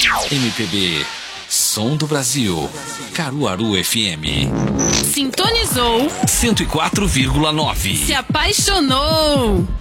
MPB, Som do Brasil, Caruaru FM. Sintonizou 104,9. Se apaixonou.